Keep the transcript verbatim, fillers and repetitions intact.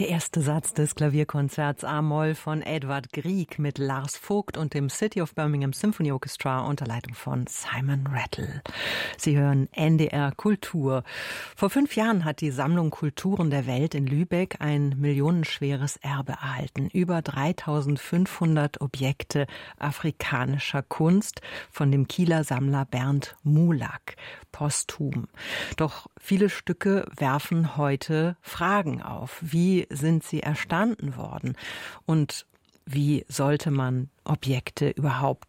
Der erste Satz des Klavierkonzerts A-Moll von Edvard Grieg mit Lars Vogt und dem City of Birmingham Symphony Orchestra unter Leitung von Simon Rattle. Sie hören N D R Kultur. Vor fünf Jahren hat die Sammlung Kulturen der Welt in Lübeck ein millionenschweres Erbe erhalten. Über dreitausendfünfhundert Objekte afrikanischer Kunst von dem Kieler Sammler Bernd Mulak, posthum. Doch viele Stücke werfen heute Fragen auf. Wie sind sie erstanden worden? Und wie sollte man Objekte überhaupt